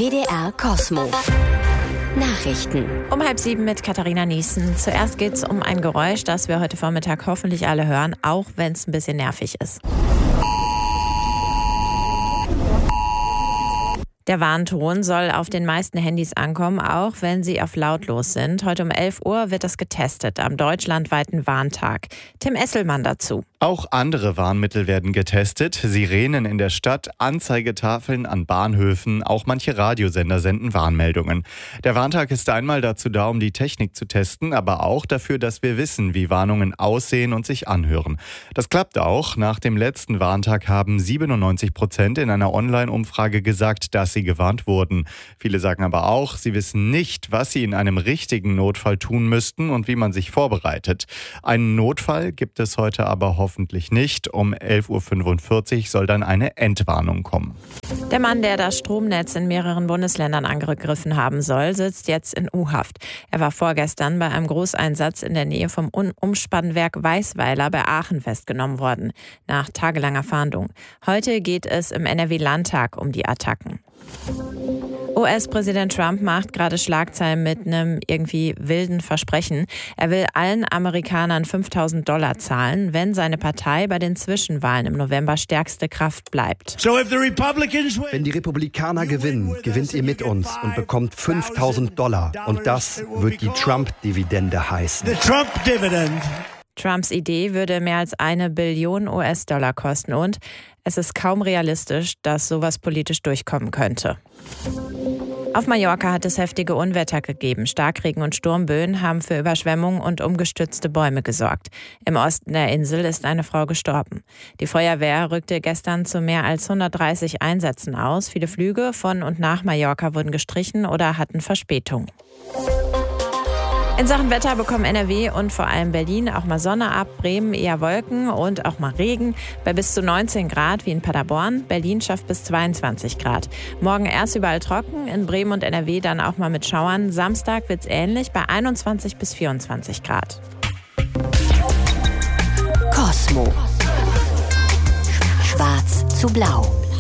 WDR Cosmo. Nachrichten. Um 6:30 mit Katharina Niesen. Zuerst geht es um ein Geräusch, das wir heute Vormittag hoffentlich alle hören, auch wenn es ein bisschen nervig ist. Der Warnton soll auf den meisten Handys ankommen, auch wenn sie auf lautlos sind. Heute um 11 Uhr wird das getestet am deutschlandweiten Warntag. Tim Esselmann dazu. Auch andere Warnmittel werden getestet. Sirenen in der Stadt, Anzeigetafeln an Bahnhöfen, auch manche Radiosender senden Warnmeldungen. Der Warntag ist einmal dazu da, um die Technik zu testen, aber auch dafür, dass wir wissen, wie Warnungen aussehen und sich anhören. Das klappt auch. Nach dem letzten Warntag haben 97% in einer Online-Umfrage gesagt, dass sie gewarnt wurden. Viele sagen aber auch, sie wissen nicht, was sie in einem richtigen Notfall tun müssten und wie man sich vorbereitet. Einen Notfall gibt es heute aber hoffentlich nicht. Um 11:45 Uhr soll dann eine Entwarnung kommen. Der Mann, der das Stromnetz in mehreren Bundesländern angegriffen haben soll, sitzt jetzt in U-Haft. Er war vorgestern bei einem Großeinsatz in der Nähe vom Umspannwerk Weißweiler bei Aachen festgenommen worden, nach tagelanger Fahndung. Heute geht es im NRW-Landtag um die Attacken. US-Präsident Trump macht gerade Schlagzeilen mit einem irgendwie wilden Versprechen. Er will allen Amerikanern $5.000 zahlen, wenn seine Partei bei den Zwischenwahlen im November stärkste Kraft bleibt. Wenn die Republikaner gewinnen, gewinnt ihr mit uns und bekommt $5.000. Und das wird die Trump-Dividende heißen. Trumps Idee würde mehr als $1 Billion kosten und es ist kaum realistisch, dass sowas politisch durchkommen könnte. Auf Mallorca hat es heftige Unwetter gegeben. Starkregen und Sturmböen haben für Überschwemmungen und umgestürzte Bäume gesorgt. Im Osten der Insel ist eine Frau gestorben. Die Feuerwehr rückte gestern zu mehr als 130 Einsätzen aus. Viele Flüge von und nach Mallorca wurden gestrichen oder hatten Verspätung. In Sachen Wetter bekommen NRW und vor allem Berlin auch mal Sonne ab, Bremen eher Wolken und auch mal Regen bei bis zu 19 Grad wie in Paderborn. Berlin schafft bis 22 Grad. Morgen erst überall trocken, in Bremen und NRW dann auch mal mit Schauern. Samstag wird's ähnlich bei 21 bis 24 Grad. Cosmo. Schwarz zu blau.